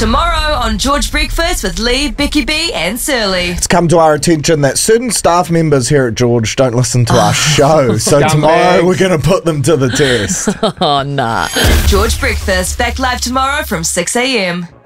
Tomorrow on George Breakfast with Lee, Becky B and Surly. It's come to our attention that certain staff members here at George don't listen to our show. So tomorrow we're going to put them to the test. Oh, nah. George Breakfast, back live tomorrow from 6 a.m.